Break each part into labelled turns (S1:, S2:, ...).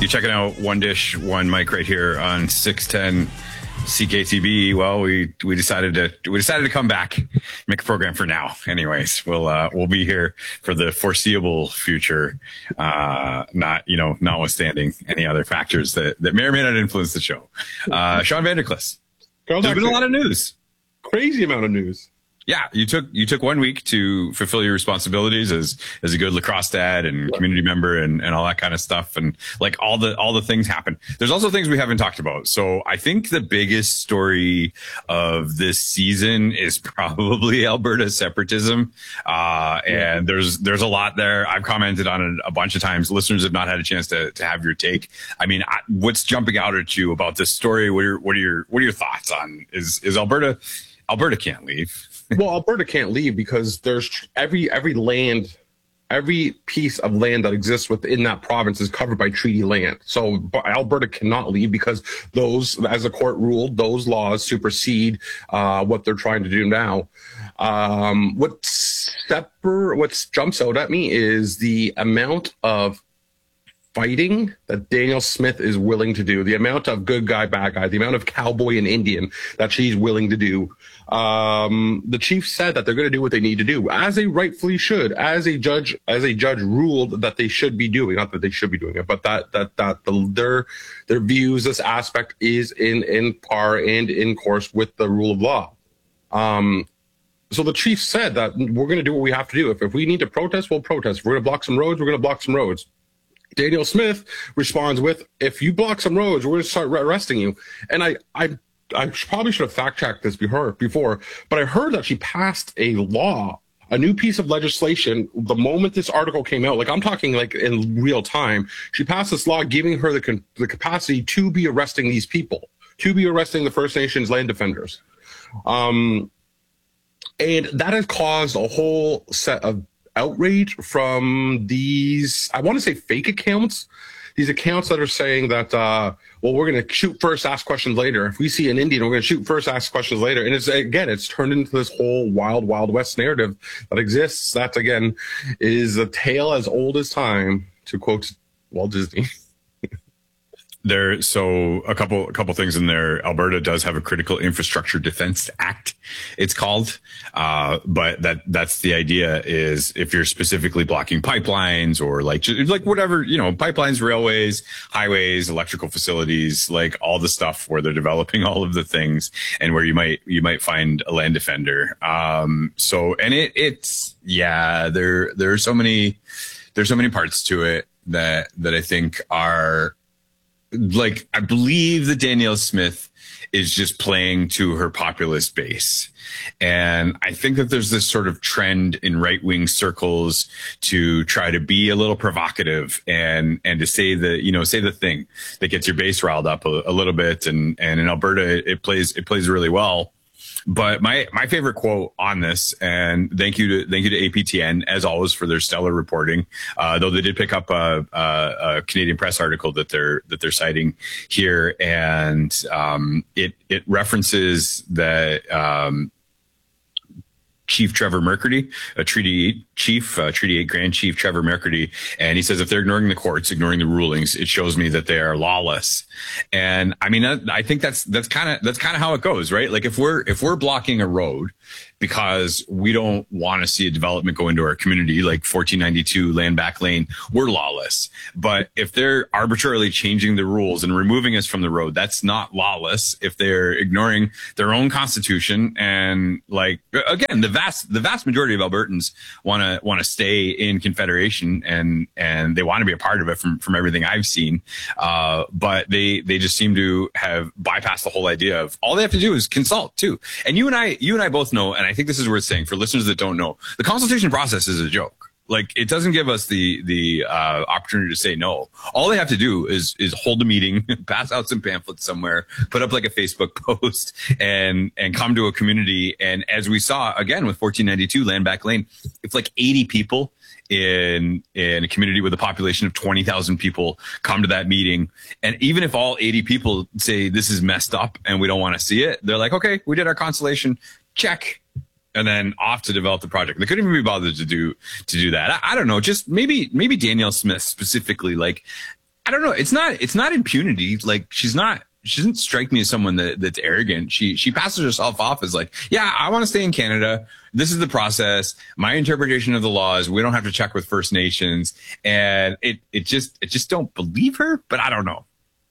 S1: You're checking out One Dish, One Mic right here on 610 CKTB. Well, we decided to come back, make a program for now. Anyways, we'll be here for the foreseeable future. Notwithstanding any other factors that may or may not influence the show. Sean Vanderklis. There's been a lot of news.
S2: Crazy amount of news.
S1: Yeah, you took 1 week to fulfill your responsibilities as a good lacrosse dad and community member and all that kind of stuff, and like all the things happen. There's also things we haven't talked about. So I think the biggest story of this season is probably Alberta separatism, and there's a lot there. I've commented on it a bunch of times. Listeners have not had a chance to have your take. I mean, what's jumping out at you about this story? What are your thoughts on is Alberta can't leave?
S2: Well, Alberta can't leave because there's every piece of land that exists within that province is covered by treaty land. So Alberta cannot leave because those, as the court ruled, those laws supersede what they're trying to do now. What jumps out at me is the amount of fighting that Danielle Smith is willing to do, the amount of good guy, bad guy, the amount of cowboy and Indian that she's willing to do. The chief said that they're going to do what they need to do, as they rightfully should, as a judge ruled that they should be doing, not that they should be doing it, but their views, this aspect is in par and in course with the rule of law. So the chief said that we're going to do what we have to do. If we need to protest, we'll protest. If we're going to block some roads, we're going to block some roads. Danielle Smith responds with, if you block some roads, we're going to start arresting you. And I probably should have fact-checked this before, but I heard that she passed a law, a new piece of legislation, the moment this article came out. Like, I'm talking like in real time. She passed this law giving her the capacity to be arresting these people, to be arresting the First Nations land defenders. And that has caused a whole set of outrage from these, I want to say fake accounts, these accounts that are saying that, we're going to shoot first, ask questions later. If we see an Indian, we're going to shoot first, ask questions later. And it's turned into this whole wild, wild west narrative that exists. That, again, is a tale as old as time, to quote Walt Disney.
S1: So a couple things in there. Alberta does have a Critical Infrastructure Defense Act, it's called. But that's the idea is if you're specifically blocking pipelines or like whatever, pipelines, railways, highways, electrical facilities, like all the stuff where they're developing all of the things and where you might find a land defender. There's so many parts to it that I think are, like, I believe that Danielle Smith is just playing to her populist base. And I think that there's this sort of trend in right-wing circles to try to be a little provocative and to say the thing that gets your base riled up a little bit. And in Alberta, it plays really well. But my favorite quote on this, and thank you to APTN as always for their stellar reporting. Though they did pick up a Canadian Press article that they're citing here, and it references that Chief Trevor McCurdy, Treaty 8 Grand Chief Trevor McCurdy, and he says if they're ignoring the courts, ignoring the rulings, it shows me that they are lawless. And I mean, I think that's kind of how it goes, right? Like if we're blocking a road because we don't want to see a development go into our community, like 1492 Land Back Lane, we're lawless. But if they're arbitrarily changing the rules and removing us from the road, that's not lawless. If they're ignoring their own constitution and, like, again, the vast majority of Albertans want to stay in Confederation and they want to be a part of it from everything I've seen. But they just seem to have bypassed the whole idea of all they have to do is consult too. And you and I both know, and I think this is worth saying for listeners that don't know, the consultation process is a joke. Like, it doesn't give us the opportunity to say no. All they have to do is hold a meeting, pass out some pamphlets somewhere, put up like a Facebook post, and come to a community. And as we saw again with 1492 Land Back Lane, if like 80 people in a community with a population of 20,000 people come to that meeting, and even if all 80 people say this is messed up and we don't want to see it, they're like, okay, we did our consultation, check. And then off to develop the project. They couldn't even be bothered to do that. I don't know. Just maybe Danielle Smith specifically, like, I don't know. It's not impunity. Like she doesn't strike me as someone that's arrogant. She passes herself off as like, yeah, I want to stay in Canada. This is the process. My interpretation of the laws. We don't have to check with First Nations. And it just don't believe her, but I don't know.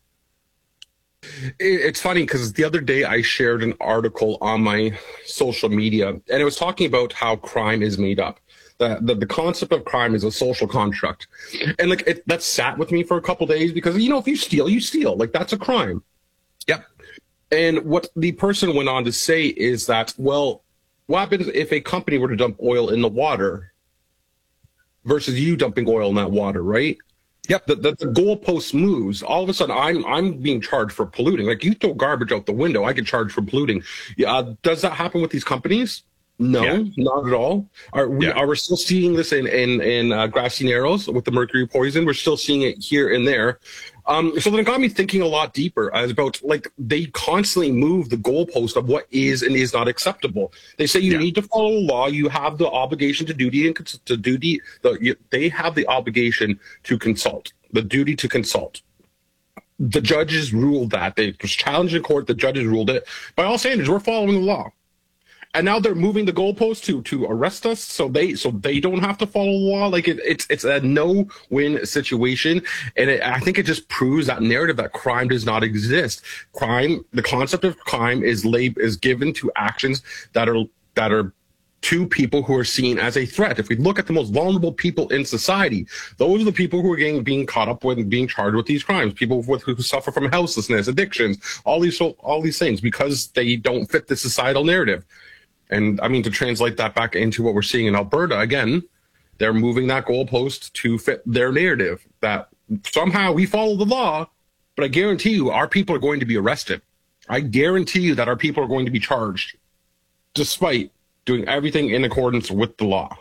S2: It's funny because the other day I shared an article on my social media, and it was talking about how crime is made up. The concept of crime is a social construct, and like that sat with me for a couple days because if you steal, you steal. Like that's a crime.
S1: Yep.
S2: And what the person went on to say is that, well, what happens if a company were to dump oil in the water versus you dumping oil in that water, right? Yep. The goalpost moves. All of a sudden, I'm being charged for polluting. Like you throw garbage out the window, I get charged for polluting. Does that happen with these companies? No, not at all. Are we still seeing this in Grassy Narrows with the mercury poison? We're still seeing it here and there. So then it got me thinking a lot deeper as about like they constantly move the goalpost of what is and is not acceptable. They say you need to follow the law. You have the obligation to duty and to duty. They have the obligation to consult, the duty to consult. The judges ruled that. It was challenged in court. The judges ruled it. By all standards, we're following the law. And now they're moving the goalpost to arrest us, so they don't have to follow the law. Like it's a no-win situation, and I think it just proves that narrative that crime does not exist. Crime, the concept of crime is given to actions that are to people who are seen as a threat. If we look at the most vulnerable people in society, those are the people who are being caught up with and being charged with these crimes. People who suffer from houselessness, addictions, all these things because they don't fit the societal narrative. And I mean, to translate that back into what we're seeing in Alberta, again, they're moving that goalpost to fit their narrative that somehow we follow the law, but I guarantee you our people are going to be arrested. I guarantee you that our people are going to be charged despite doing everything in accordance with the law.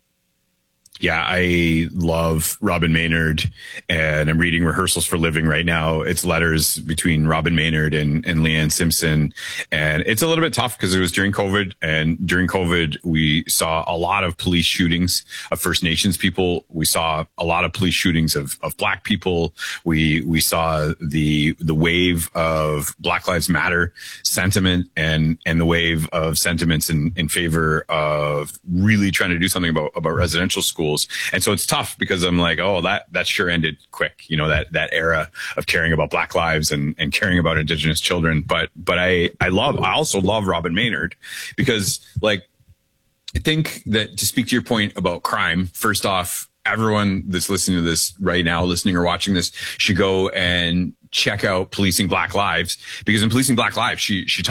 S1: Yeah, I love Robin Maynard, and I'm reading Rehearsals for Living right now. It's letters between Robin Maynard and Leanne Simpson. And it's a little bit tough because it was during COVID. And during COVID, we saw a lot of police shootings of First Nations people. We saw a lot of police shootings of Black people. We saw the wave of Black Lives Matter sentiment and the wave of sentiments in favor of really trying to do something about residential schools. And so it's tough because I'm like, oh, that sure ended quick. That era of caring about Black lives and caring about Indigenous children. But I also love Robin Maynard because like, I think that to speak to your point about crime, first off, everyone that's listening to this right now, listening or watching this should go and check out Policing Black Lives, because in Policing Black Lives,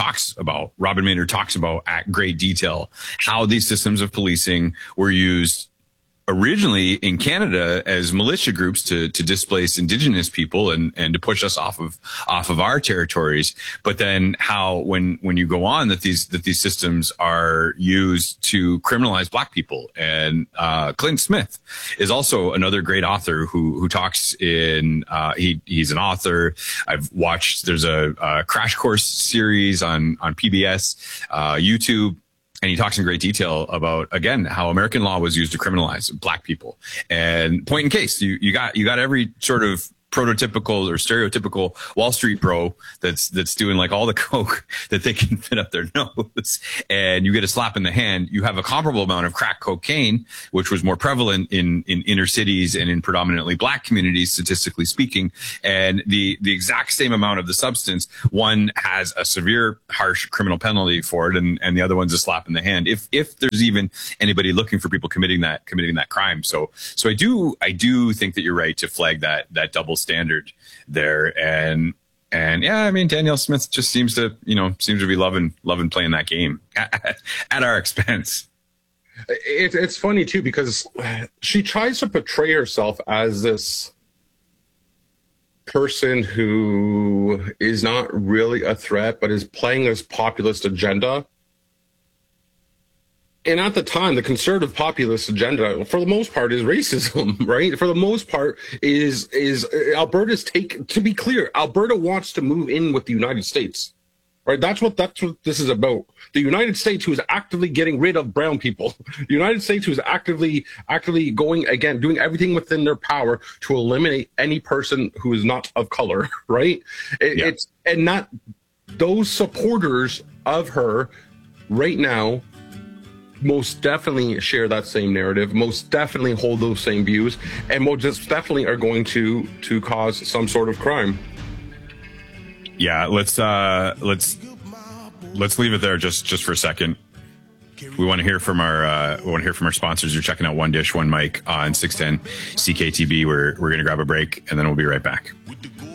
S1: Robin Maynard talks about at great detail how these systems of policing were used originally in Canada as militia groups to displace Indigenous people and to push us off of our territories. But then how when you go on that these systems are used to criminalize Black people. And Clint Smith is also another great author who talks in he's an author. I've watched, there's a Crash Course series on PBS, YouTube. And he talks in great detail about, again, how American law was used to criminalize Black people. And point in case, you got every sort of prototypical or stereotypical Wall Street bro that's doing like all the coke that they can fit up their nose, and you get a slap in the hand. You have a comparable amount of crack cocaine, which was more prevalent in inner cities and in predominantly Black communities, statistically speaking, and the exact same amount of the substance. One has a severe, harsh criminal penalty for it, and the other one's a slap in the hand. If there's even anybody looking for people committing that crime. So I do think that you're right to flag that double standard there. And yeah, I mean, Danielle Smith just seems to be loving playing that game at our expense.
S2: It's funny too, because she tries to portray herself as this person who is not really a threat, but is playing this populist agenda. And at the time, the conservative populist agenda, for the most part, is racism, right? For the most part, is Alberta's take. To be clear, Alberta wants to move in with the United States. Right? That's what this is about. The United States, who is actively getting rid of brown people, the United States, who is actively going again, doing everything within their power to eliminate any person who is not of color. Right? It's and not those supporters of her right now. Most definitely share that same narrative. Most definitely hold those same views, and most definitely are going to cause some sort of crime.
S1: Yeah, let's leave it there just for a second. We want to hear from our sponsors. You're checking out One Dish, One Mic on 610 CKTB. We're going to grab a break, and then we'll be right back.